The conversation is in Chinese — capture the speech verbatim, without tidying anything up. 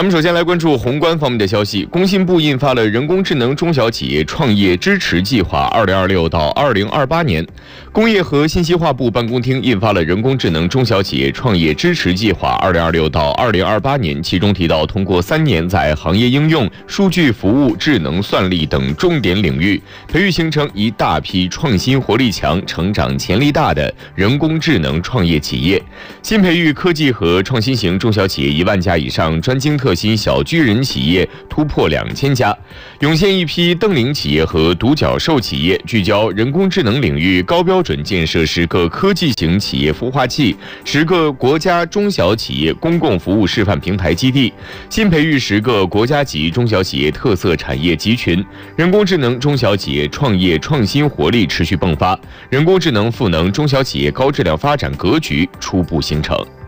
咱们首先来关注宏观方面的消息。工信部印发了人工智能中小企业创业支持计划二零二六到二零二八年。工业和信息化部办公厅印发了人工智能中小企业创业支持计划二零二六到二零二八年，其中提到，通过三年在行业应用、数据服务、智能算力等重点领域，培育形成一大批创新活力强、成长潜力大的人工智能创业企业，新培育科技和创新型中小企业一万家以上，专精特新小巨人企业突破两千家，涌现一批瞪羚企业和独角兽企业，聚焦人工智能领域，高标准建设十个科技型企业孵化器、十个国家中小企业公共服务示范平台基地，新培育十个国家级中小企业特色产业集群。人工智能中小企业创业创新活力持续迸发，人工智能赋能中小企业高质量发展格局初步形成。